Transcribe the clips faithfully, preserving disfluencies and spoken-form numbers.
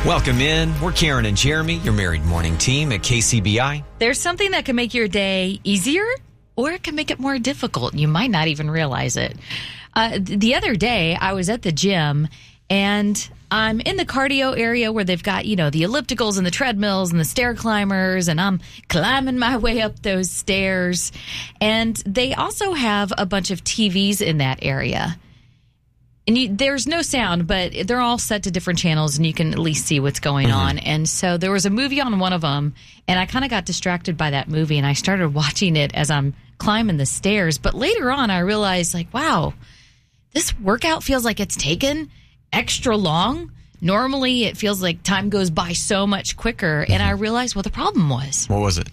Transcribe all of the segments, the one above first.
Welcome in. We're Karen and Jeremy, your married morning team at K C B I. There's something that can make your day easier, or it can make it more difficult. You might not even realize it. Uh, the other day, I was at the gym, and I'm in the cardio area where they've got, you know, the ellipticals and the treadmills and the stair climbers, and I'm climbing my way up those stairs. And they also have a bunch of T Vs in that area. And you, there's no sound, but they're all set to different channels, and you can at least see what's going mm-hmm. on. And so there was a movie on one of them, and I kind of got distracted by that movie, and I started watching it as I'm climbing the stairs. But later on, I realized, like, wow, this workout feels like it's taken extra long. Normally, it feels like time goes by so much quicker, mm-hmm. and I realized what the problem was. What was it?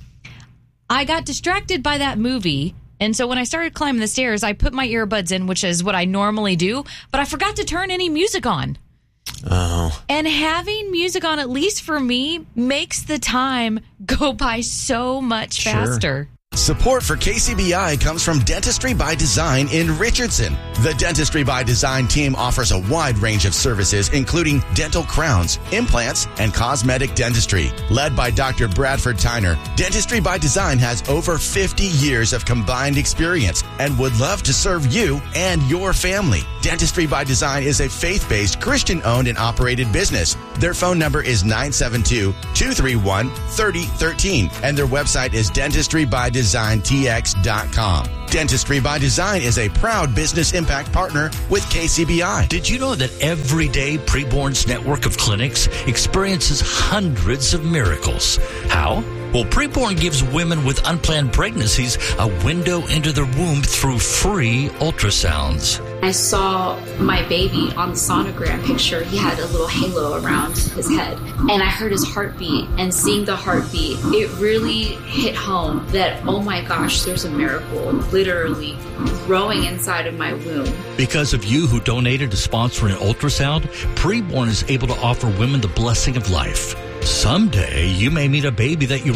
I got distracted by that movie. And so when I started climbing the stairs, I put my earbuds in, which is what I normally do, but I forgot to turn any music on. Oh. And having music on, at least for me, makes the time go by so much Sure. faster. Support for K C B I comes from Dentistry by Design in Richardson. The Dentistry by Design team offers a wide range of services, including dental crowns, implants, and cosmetic dentistry. Led by Doctor Bradford Tyner, Dentistry by Design has over fifty years of combined experience and would love to serve you and your family. Dentistry by Design is a faith-based, Christian-owned and operated business. Their phone number is nine seven two, two three one, three zero one three, and their website is dentistry by design t x dot com. Dentistry by Design is a proud business impact partner with K C B I. Did you know that every day Preborn's network of clinics experiences hundreds of miracles? How? Well, Preborn gives women with unplanned pregnancies a window into their womb through free ultrasounds. I saw my baby on the sonogram picture. He had a little halo around his head, and I heard his heartbeat, and seeing the heartbeat, it really hit home that, oh my gosh, there's a miracle literally growing inside of my womb. Because of you who donated to sponsor an ultrasound, Preborn is able to offer women the blessing of life. Someday, you may meet a baby that you